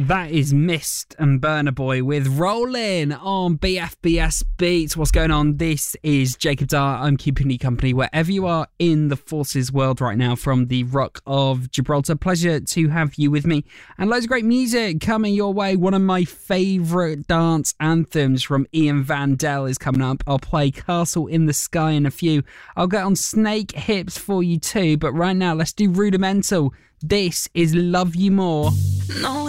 That is Mist and Burna Boy with Rollin' on BFBS Beats. What's going on? This is Jacob Dart. I'm keeping you company wherever you are in the Forces world right now from the Rock of Gibraltar. Pleasure to have you with me. And loads of great music coming your way. One of my favourite dance anthems from Ian Vandell is coming up. I'll play Castle in the Sky in a few. I'll get on Snake Hips for you too. But right now, let's do Rudimental. This is Love You More. No.